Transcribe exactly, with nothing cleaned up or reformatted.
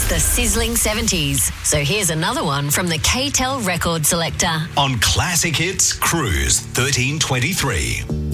It's the sizzling seventies. So here's another one from the K-Tel record selector. On Classic Hits Cruise thirteen twenty-three.